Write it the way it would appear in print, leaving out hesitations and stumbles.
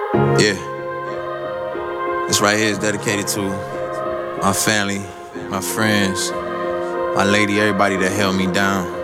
Yeah, this right here is dedicated to my family, my friends, my lady, everybody that held me down.